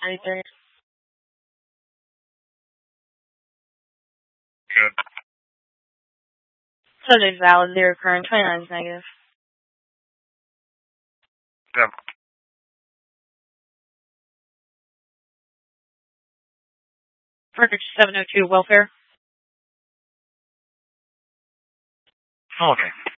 93. Good. Subject valid, 0 current, 29 is negative. Yep. Parker 702, welfare. Okay.